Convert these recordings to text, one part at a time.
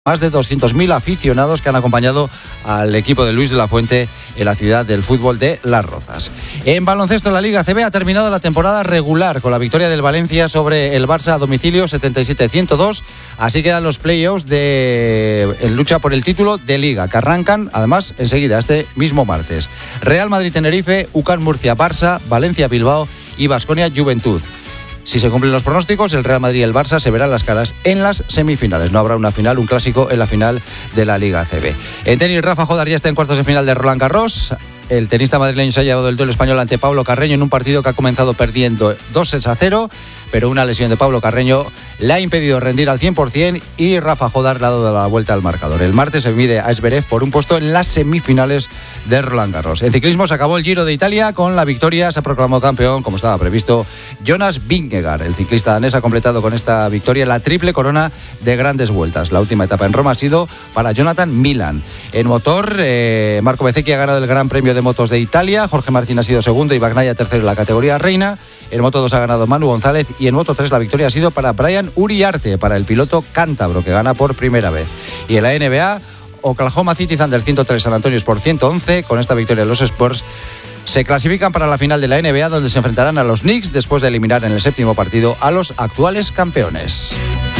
Más de 200.000 aficionados que han acompañado al equipo de Luis de la Fuente en la ciudad del fútbol de Las Rozas. En baloncesto, la Liga ACB ha terminado la temporada regular con la victoria del Valencia sobre el Barça a domicilio 77-102. Así quedan los playoffs en lucha por el título de Liga, que arrancan además enseguida, este mismo martes. Real Madrid-Tenerife, UCAM Murcia-Barça, Valencia-Bilbao y Baskonia-Juventud. Si se cumplen los pronósticos, el Real Madrid y el Barça se verán las caras en las semifinales. No habrá una final, un clásico en la final de la Liga ACB. En tenis, Rafa Jodar ya está en cuartos de final de Roland Garros. El tenista madrileño se ha llevado el duelo español ante Pablo Carreño en un partido que ha comenzado perdiendo 2-0, pero una lesión de Pablo Carreño le ha impedido rendir al 100% y Rafa Jodar le ha dado la vuelta al marcador. El martes se mide a Zverev por un puesto en las semifinales de Roland Garros. En ciclismo se acabó el Giro de Italia con la victoria. Se ha proclamado campeón, como estaba previsto, Jonas Vingegaard. El ciclista danés ha completado con esta victoria la triple corona de grandes vueltas. La última etapa en Roma ha sido para Jonathan Milan. En motor, Marco Bezzecchi ha ganado el Gran Premio de Motos de Italia. Jorge Martín ha sido segundo y Bagnaia tercero en la categoría reina. En Moto 2 ha ganado Manu González y en Moto 3 la victoria ha sido para Brian Uriarte, para el piloto cántabro que gana por primera vez. Y en la NBA, Oklahoma City Thunder 103, San Antonio Spurs 111. Con esta victoria los Spurs se clasifican para la final de la NBA, donde se enfrentarán a los Knicks después de eliminar en el séptimo partido a los actuales campeones.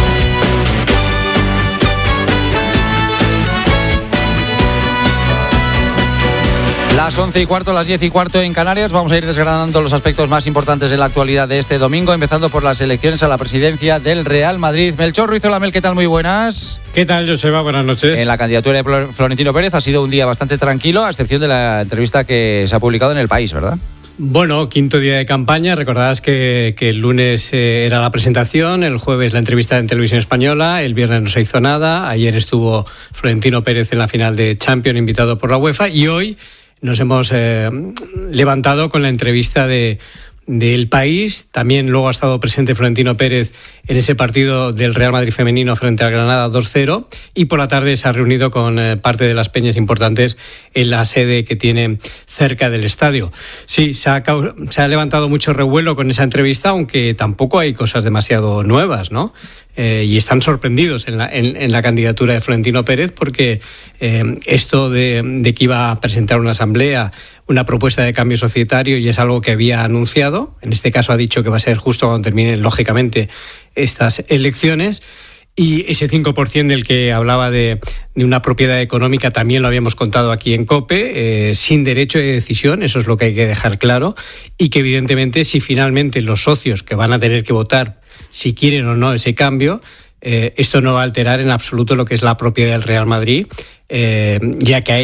Las 11:15, las 10:15 en Canarias. Vamos a ir desgranando los aspectos más importantes de la actualidad de este domingo, empezando por las elecciones a la presidencia del Real Madrid. Melchor Ruiz Olamel, ¿qué tal? Muy buenas. ¿Qué tal, Joseba? Buenas noches. En la candidatura de Florentino Pérez ha sido un día bastante tranquilo, a excepción de la entrevista que se ha publicado en El País, ¿verdad? Bueno, quinto día de campaña. Recordarás que el lunes era la presentación, el jueves la entrevista en Televisión Española, el viernes no se hizo nada, ayer estuvo Florentino Pérez en la final de Champions invitado por la UEFA y hoy nos hemos levantado con la entrevista de El País. También luego ha estado presente Florentino Pérez en ese partido del Real Madrid femenino frente al Granada 2-0 y por la tarde se ha reunido con parte de las peñas importantes en la sede que tiene cerca del estadio. Sí, se ha levantado mucho revuelo con esa entrevista, aunque tampoco hay cosas demasiado nuevas, ¿no? Y están sorprendidos en la candidatura de Florentino Pérez porque esto de que iba a presentar una asamblea, una propuesta de cambio societario, y es algo que había anunciado. En este caso ha dicho que va a ser justo cuando terminen, lógicamente, estas elecciones. Y ese 5% del que hablaba de una propiedad económica también lo habíamos contado aquí en COPE, sin derecho de decisión, eso es lo que hay que dejar claro, y que evidentemente si finalmente los socios que van a tener que votar si quieren o no ese cambio, esto no va a alterar en absoluto lo que es la propiedad del Real Madrid, ya que a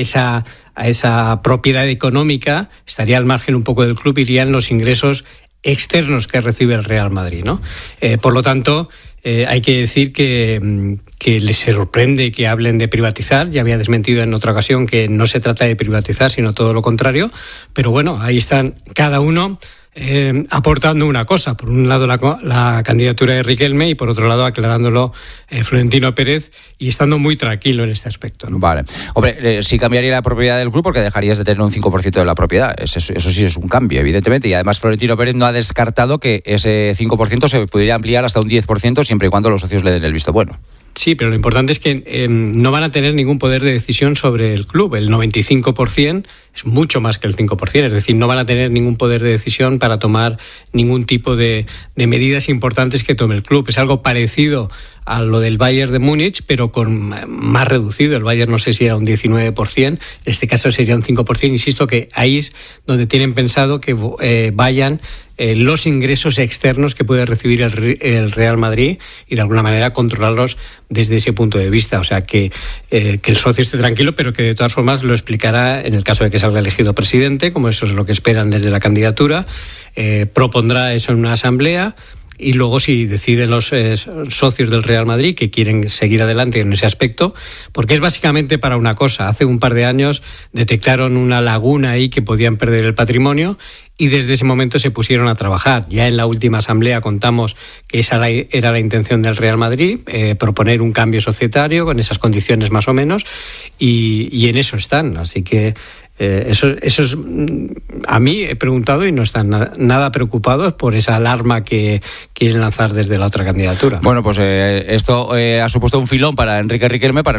esa propiedad económica estaría al margen un poco del club, irían los ingresos externos que recibe el Real Madrid, ¿no? Por lo tanto, hay que decir que les sorprende que hablen de privatizar. Ya había desmentido en otra ocasión que no se trata de privatizar, sino todo lo contrario. Pero bueno, ahí están cada uno aportando una cosa. Por un lado la candidatura de Riquelme y por otro lado aclarándolo Florentino Pérez, y estando muy tranquilo en este aspecto, ¿no? Vale. Hombre, sí cambiaría la propiedad del club porque dejarías de tener un 5% de la propiedad. Eso sí es un cambio, evidentemente. Y además Florentino Pérez no ha descartado que ese 5% se podría ampliar hasta un 10% siempre y cuando los socios le den el visto bueno. Sí, pero lo importante es que no van a tener ningún poder de decisión sobre el club. El 95% es mucho más que el 5%. Es decir, no van a tener ningún poder de decisión para tomar ningún tipo de medidas importantes que tome el club. Es algo parecido a lo del Bayern de Múnich, pero con más reducido. El Bayern no sé si era un 19%, en este caso sería un 5%. Insisto que ahí es donde tienen pensado que vayan los ingresos externos que puede recibir el Real Madrid y de alguna manera controlarlos desde ese punto de vista. O sea, que el socio esté tranquilo, pero que de todas formas lo explicará en el caso de que salga elegido presidente, como eso es lo que esperan desde la candidatura. Propondrá eso en una asamblea. Y luego si deciden los socios del Real Madrid que quieren seguir adelante en ese aspecto, porque es básicamente para una cosa. Hace un par de años detectaron una laguna ahí que podían perder el patrimonio y desde ese momento se pusieron a trabajar. Ya en la última asamblea contamos que esa era la intención del Real Madrid, proponer un cambio societario con esas condiciones más o menos, y en eso están. Así que Eso es, a mí he preguntado y no están nada preocupados por esa alarma que quieren lanzar desde la otra candidatura. Bueno, pues esto ha supuesto un filón para Enrique Riquelme, para